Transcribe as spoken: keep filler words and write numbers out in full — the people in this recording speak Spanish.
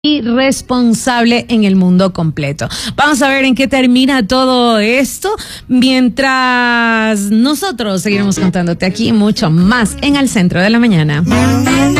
irresponsable en el mundo completo. Vamos a ver en qué termina todo esto mientras nosotros seguiremos contándote aquí mucho más en Al Centro de la Mañana.